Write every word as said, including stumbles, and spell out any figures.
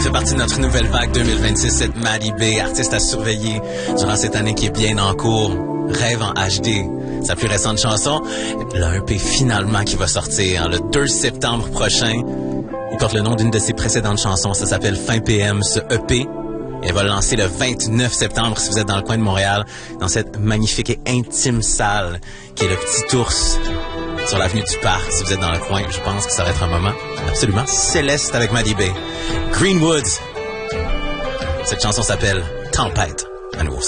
fait partie de notre nouvelle vague deux mille vingt-six, cette Maddie B, artiste à surveiller durant cette année qui est bien en cours. Rêve en H D, sa plus récente chanson, le E P finalement qui va sortir le deux septembre prochain. Il porte le nom d'une de ses précédentes chansons, ça s'appelle Fin P M, ce E P. Elle va le lancer le vingt-neuf septembre si vous êtes dans le coin de Montréal, dans cette magnifique et intime salle qui est le Petit Ours sur l'avenue du Parc. Si vous êtes dans le coin, je pense que ça va être un moment absolument céleste avec Maddie B. Greenwoods. Cette chanson s'appelle Tempête à Nouveau.